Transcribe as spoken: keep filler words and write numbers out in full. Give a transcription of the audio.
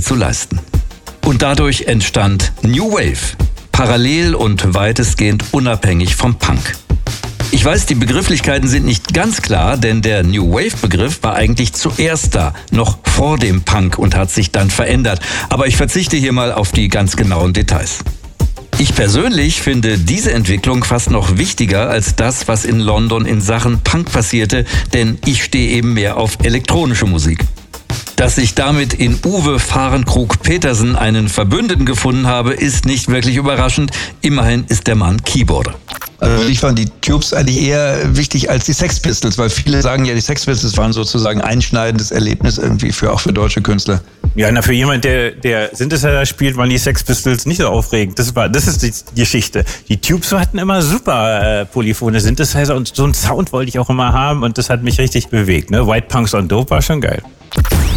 zu leisten. Und dadurch entstand New Wave, parallel und weitestgehend unabhängig vom Punk. Ich weiß, die Begrifflichkeiten sind nicht ganz klar, denn der New Wave-Begriff war eigentlich zuerst da, noch vor dem Punk und hat sich dann verändert. Aber ich verzichte hier mal auf die ganz genauen Details. Ich persönlich finde diese Entwicklung fast noch wichtiger als das, was in London in Sachen Punk passierte, denn ich stehe eben mehr auf elektronische Musik. Dass ich damit in Uwe Fahrenkrug-Petersen einen Verbündeten gefunden habe, ist nicht wirklich überraschend. Immerhin ist der Mann Keyboarder. Also ich fand die Tubes eigentlich eher wichtig als die Sex Pistols, weil viele sagen ja, die Sex Pistols waren sozusagen ein einschneidendes Erlebnis irgendwie für auch für deutsche Künstler. Ja, na, für jemand, der, der Synthesizer spielt, waren die Sex Pistols nicht so aufregend. Das war, das ist die, die Geschichte. Die Tubes hatten immer super äh, polyphone Synthesizer und so einen Sound wollte ich auch immer haben und das hat mich richtig bewegt. Ne? White Punks on Dope war schon geil.